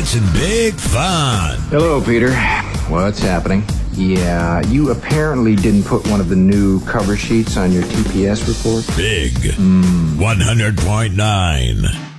sports, and big fun. Hello, Peter. What's happening? Yeah, you apparently didn't put one of the new cover sheets on your TPS report. Big 100.9.